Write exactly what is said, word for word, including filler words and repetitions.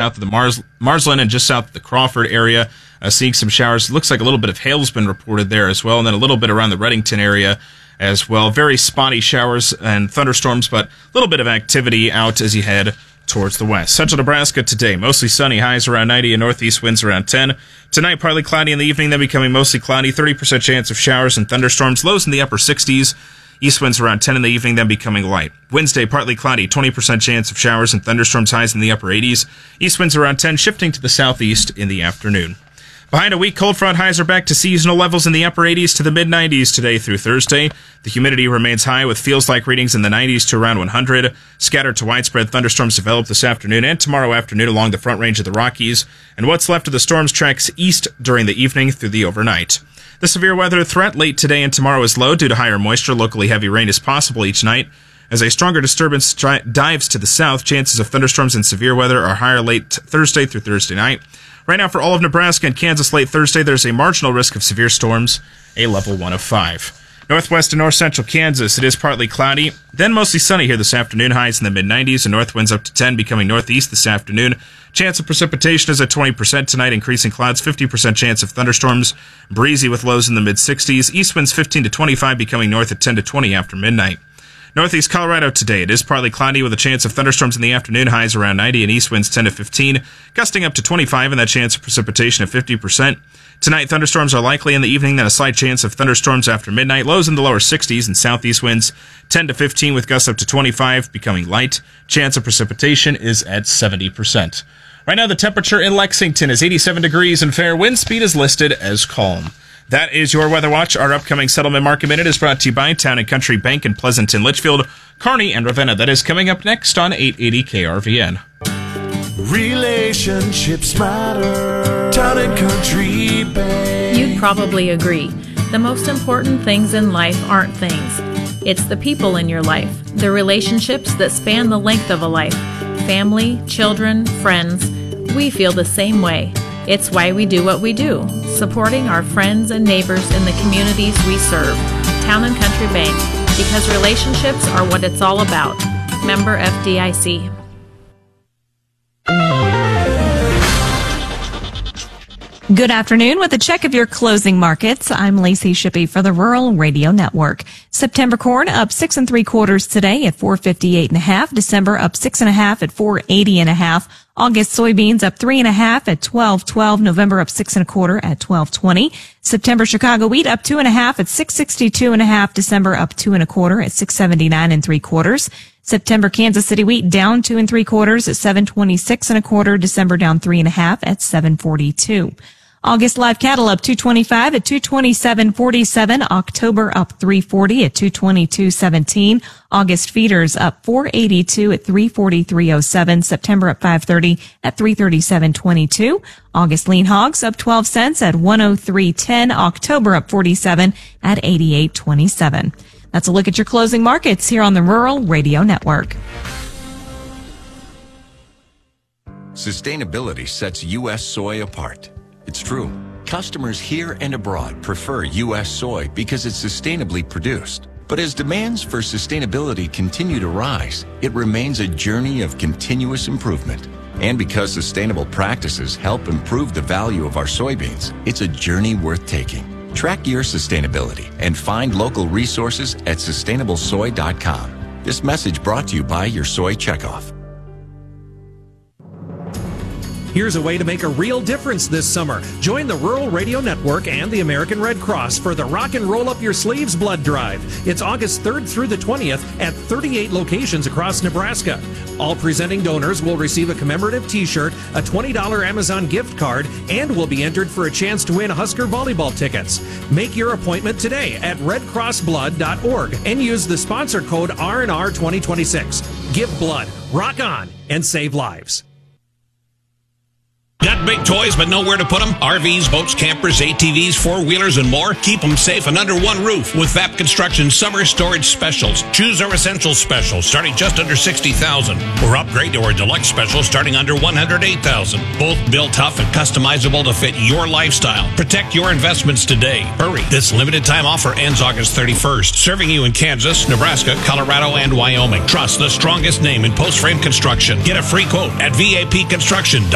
south of the Mars, Marsland and just south of the Crawford area. Uh, seeing some showers. It looks like a little bit of hail's been reported there as well, and then a little bit around the Reddington area as well. Very spotty showers and thunderstorms, but a little bit of activity out as you head towards the west. Central Nebraska today, mostly sunny, highs around ninety, and northeast winds around ten. Tonight, partly cloudy in the evening, then becoming mostly cloudy, thirty percent chance of showers and thunderstorms, lows in the upper sixties. East winds around ten in the evening, then becoming light. Wednesday, partly cloudy, twenty percent chance of showers and thunderstorms, highs in the upper eighties. East winds around ten, shifting to the southeast in the afternoon. Behind a weak cold front, highs are back to seasonal levels in the upper eighties to the mid nineties today through Thursday. The humidity remains high with feels-like readings in the nineties to around one hundred. Scattered to widespread thunderstorms develop this afternoon and tomorrow afternoon along the front range of the Rockies. And what's left of the storms tracks east during the evening through the overnight. The severe weather threat late today and tomorrow is low due to higher moisture. Locally heavy rain is possible each night. As a stronger disturbance dri- dives to the south, chances of thunderstorms and severe weather are higher late Thursday through Thursday night. Right now, for all of Nebraska and Kansas late Thursday, there's a marginal risk of severe storms, a level one of five. Northwest and north central Kansas, it is partly cloudy, then mostly sunny here this afternoon, highs in the mid nineties, and north winds up to ten, becoming northeast this afternoon. Chance of precipitation is at twenty percent tonight, increasing clouds, fifty percent chance of thunderstorms, breezy with lows in the mid sixties, east winds fifteen to twenty-five, becoming north at ten to twenty after midnight. Northeast Colorado today, it is partly cloudy with a chance of thunderstorms in the afternoon, highs around ninety, and east winds ten to fifteen, gusting up to twenty-five, and that chance of precipitation at fifty percent. Tonight, thunderstorms are likely in the evening, then a slight chance of thunderstorms after midnight, lows in the lower sixties, and southeast winds ten to fifteen with gusts up to twenty-five, becoming light. Chance of precipitation is at seventy percent. Right now, the temperature in Lexington is eighty-seven degrees, and fair wind speed is listed as calm. That is your Weather Watch. Our upcoming Settlement Market Minute is brought to you by Town and Country Bank in Pleasanton, Litchfield, Kearney, and Ravenna. That is coming up next on eight eighty K R V N. Relationships matter. Town and Country Bank. You'd probably agree. The most important things in life aren't things. It's the people in your life, the relationships that span the length of a life. Family, children, friends. We feel the same way. It's why we do what we do, supporting our friends and neighbors in the communities we serve. Town and Country Bank, because relationships are what it's all about. Member F D I C. Good afternoon. With a check of your closing markets, I'm Lacey Shippey for the Rural Radio Network. September corn up six and three quarters today at four fifty-eight and a half. December up six and a half at four eighty and a half. August soybeans up three and a half at twelve twelve. November up six and a quarter at twelve twenty. September Chicago wheat up two and a half at six sixty-two and a half. December up two and a quarter at six seventy-nine and three quarters. September Kansas City wheat down two and three quarters at seven twenty-six and a quarter. December down three and a half at seven forty-two. August live cattle up two twenty-five at two twenty-seven forty-seven. October up three forty at two twenty-two seventeen. August feeders up four eighty-two at three forty-three oh seven. September up five thirty at three thirty-seven twenty-two. August lean hogs up twelve cents at one oh three ten. October up forty-seven at eighty-eight twenty-seven. That's a look at your closing markets here on the Rural Radio Network. Sustainability sets U S soy apart. It's true. Customers here and abroad prefer U S soy because it's sustainably produced. But as demands for sustainability continue to rise, it remains a journey of continuous improvement. And because sustainable practices help improve the value of our soybeans, it's a journey worth taking. Track your sustainability and find local resources at sustainable soy dot com. This message brought to you by your Soy Checkoff. Here's a way to make a real difference this summer. Join the Rural Radio Network and the American Red Cross for the Rock and Roll Up Your Sleeves Blood Drive. It's August third through the twentieth at thirty-eight locations across Nebraska. All presenting donors will receive a commemorative t-shirt, a twenty dollars Amazon gift card, and will be entered for a chance to win Husker volleyball tickets. Make your appointment today at red cross blood dot org and use the sponsor code R and R twenty twenty-six. Give blood, rock on, and save lives. Got big toys but nowhere to put them? R Vs, boats, campers, A T Vs, four-wheelers, and more? Keep them safe and under one roof with V A P Construction Summer Storage Specials. Choose our Essentials Special starting just under sixty thousand dollars or upgrade to our Deluxe Special starting under one hundred eight thousand dollars. Both built tough and customizable to fit your lifestyle. Protect your investments today. Hurry. This limited time offer ends August thirty-first. Serving you in Kansas, Nebraska, Colorado, and Wyoming. Trust the strongest name in post-frame construction. Get a free quote at V A P Construction.